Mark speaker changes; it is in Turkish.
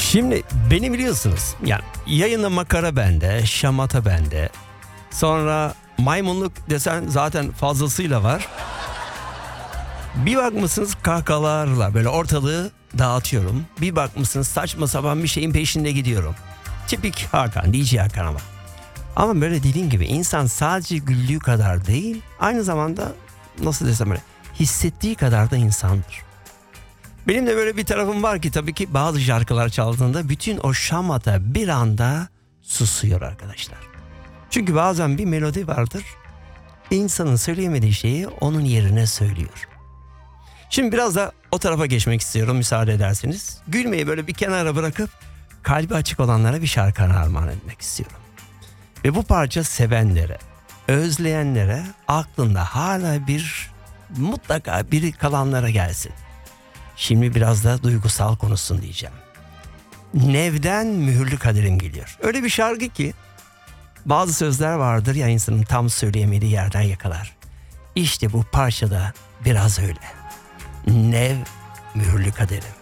Speaker 1: Şimdi beni biliyorsunuz. Yani yayında makara bende, şamata bende. Sonra maymunluk desen zaten fazlasıyla var. Bir bakmışsınız kahkahalarla böyle ortalığı dağıtıyorum. Bir bakmışsınız saçma sapan bir şeyin peşinde gidiyorum. Tipik Hakan, DJ Hakan ama. Ama böyle dediğim gibi insan sadece güldüğü kadar değil, aynı zamanda nasıl desem öyle, hissettiği kadar da insandır. Benim de böyle bir tarafım var ki tabii ki bazı şarkılar çaldığında bütün o şamata bir anda susuyor arkadaşlar. Çünkü bazen bir melodi vardır, insanın söyleyemediği şeyi onun yerine söylüyor. Şimdi biraz da o tarafa geçmek istiyorum müsaade ederseniz. Gülmeyi böyle bir kenara bırakıp kalbi açık olanlara bir şarkı armağan etmek istiyorum. Ve bu parça sevenlere, özleyenlere, aklında hala mutlaka biri kalanlara gelsin. Şimdi biraz da duygusal konuşsun diyeceğim. Nev'den Mühürlü Kaderim geliyor. Öyle bir şarkı ki bazı sözler vardır ya insanın tam söyleyemediği yerden yakalar. İşte bu parçada biraz öyle. Nev Mühürlü Kaderim.